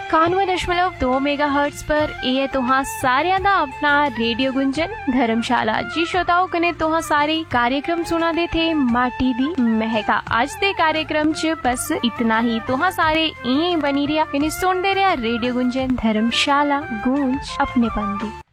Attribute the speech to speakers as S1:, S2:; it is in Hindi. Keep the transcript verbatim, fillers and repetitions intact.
S1: इक्यानवे दशमलव दो मेगा हर्ट्ज पर ये तुहा सारिया दा अपना रेडियो गुंजन धर्मशाला। जी श्रोताओ कने तुहा सारे कार्यक्रम सुना दे थे माटी दी महका। आज दे कार्यक्रम च बस इतना ही। तुहा सारे यहीं बनी रिया कने सुनदे रिया रेडियो गुंजन धर्मशाला, गूंज अपने पंदी।